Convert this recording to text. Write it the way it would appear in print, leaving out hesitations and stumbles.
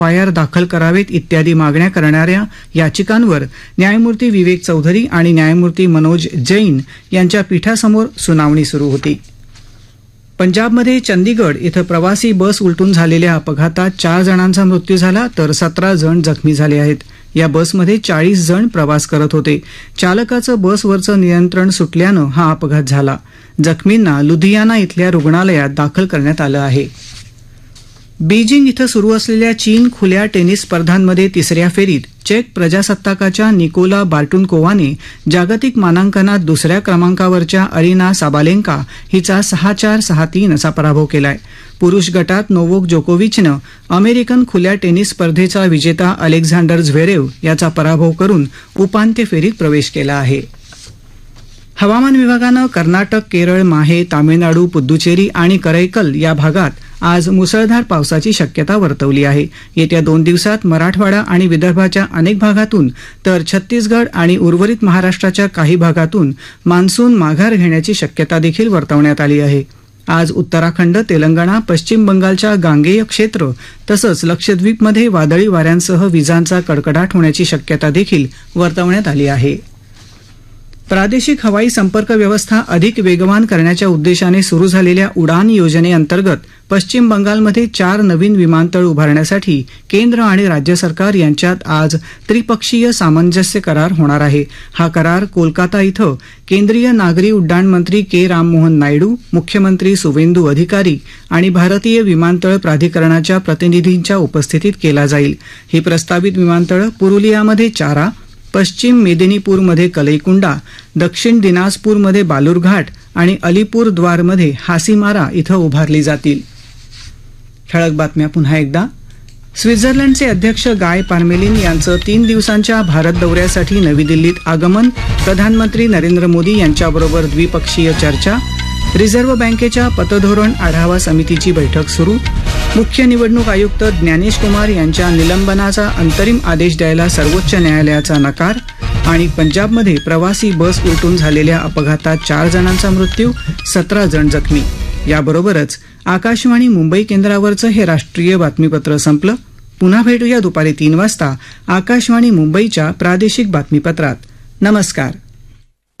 FIR दाखल करावेत इत्यादी मागण्या करणाऱ्या याचिकांवर न्यायमूर्ती विवेक चौधरी आणि न्यायमूर्ती मनोज जैन यांच्या पीठासमोर सुनावणी सुरू होती. पंजाबमध्ये चंदीगड इथं प्रवासी बस उलटून झालेल्या अपघातात 4 जणांचा मृत्यू झाला तर 17 जण जखमी झाले आहेत. या बसमध्ये 40 जण प्रवास करत होते. चालकाचं बसवरचं नियंत्रण सुटल्यानं हा अपघात झाला. जखमींना लुधियाना इथल्या रुग्णालयात दाखल करण्यात आलं आहे. बीजिंग इथं सुरू असलेल्या चीन खुल्या टेनिस स्पर्धांमध्ये तिसऱ्या फेरीत चेक प्रजासत्ताकाच्या निकोला बार्टुनकोवाने जागतिक मानांकनात दुसऱ्या क्रमांकावरच्या अरिना साबालेंका हिचा 6-4, 6-3 असा पराभव केलाय. पुरुष गटात नोवोक जोकोविचनं अमेरिकन खुल्या टेनिस स्पर्धेचा विजेता अलेक्झांडर झ्वेरेव याचा पराभव करून उपांत्य फेरीत प्रवेश केला आहे. हवामान विभागानं कर्नाटक, केरळ, माहे, तामिळनाडू, पुद्दुचेरी आणि करैकल या भागात आज मुसळधार पावसाची शक्यता वर्तवली आहे. येत्या 2 दिवसात मराठवाडा आणि विदर्भाच्या अनेक भागातून तर छत्तीसगड आणि उर्वरित महाराष्ट्राच्या काही भागातून मान्सून माघार घेण्याची शक्यता देखील वर्तवण्यात आली आहे. आज उत्तराखंड, तेलंगणा, पश्चिम बंगालच्या गांगेय क्षेत्र तसंच लक्षद्वीपमध्ये वादळी वाऱ्यांसह विजांचा कडकडाट होण्याची शक्यता देखील वर्तवण्यात आली आहे. प्रादेशिक हवाई संपर्क व्यवस्था अधिक वेगवान करण्याच्या उद्देशाने सुरू झालेल्या उडान योजनेअंतर्गत पश्चिम बंगालमध्ये 4 नवीन विमानतळ उभारण्यासाठी केंद्र आणि राज्य सरकार यांच्यात आज त्रिपक्षीय सामंजस्य करार होणार आहे. हा करार कोलकाता इथं केंद्रीय नागरी उड्डाण मंत्री के राममोहन नायडू, मुख्यमंत्री सुवेंदू अधिकारी आणि भारतीय विमानतळ प्राधिकरणाच्या प्रतिनिधींच्या उपस्थितीत केला जाईल. ही प्रस्तावित विमानतळं पुरुलियामध्ये चारा, पश्चिम मेदिनीपूरमध्ये कलईकुंडा, दक्षिण दिनाजपूरमध्ये बालूरघाट आणि अलीपूरद्वारमध्ये हासीमारा इथं उभारली जातील. ठळक बातम्या पुन्हा एकदा. स्वित्झर्लंडचे अध्यक्ष गाय पार्मेलिन यांचं 3 दिवसांच्या भारत दौऱ्यासाठी नवी दिल्लीत आगमन. प्रधानमंत्री नरेंद्र मोदी यांच्याबरोबर द्विपक्षीय चर्चा. रिझर्व्ह बँकेच्या पतधोरण आढावा समितीची बैठक सुरू. मुख्य निवडणूक आयुक्त ज्ञानेश कुमार यांच्या निलंबनाचा अंतरिम आदेश द्यायला सर्वोच्च न्यायालयाचा नकार. आणि पंजाबमध्ये प्रवासी बस उलटून झालेल्या अपघातात 4 जणांचा मृत्यू, 17 जण जखमी. याबरोबरच आकाशवाणी मुंबई केंद्रावरचं हे राष्ट्रीय बातमीपत्र संपलं. पुन्हा भेटूया दुपारी 3 वाजता आकाशवाणी मुंबईच्या प्रादेशिक बातमीपत्रात. नमस्कार.